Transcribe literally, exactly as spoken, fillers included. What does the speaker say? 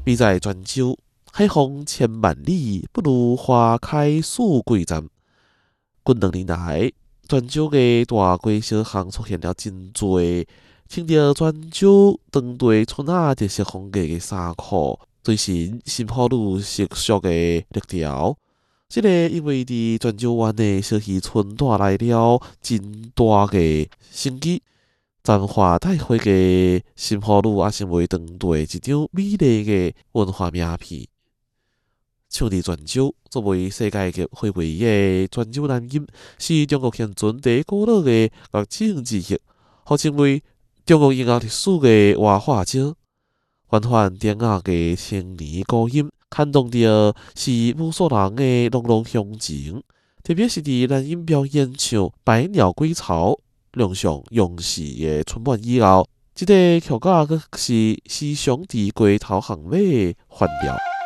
美在泉州，海风千万里，不如花开富贵站。近两年来，泉州的大街小巷出现了真多穿着泉州当地村仔特色风格的衫裤，最新新埔女特色的绿条。这个因为伫泉州湾的小渔村带来了真大的生机，彰化带回嘅新埔女也成为当地一张美丽的文化名片。像伫泉州，作为世界级会唯一的泉州男音，是中国现存第一古老的乐种之一，号称为中国音乐历史的活化石。缓缓典雅的千年古音，牵动着是无数人的浓浓乡情。特别是伫男音表演唱《百鸟归巢》亮相勇士的春晚以后，这个曲架阁是时常伫街头巷尾的换调。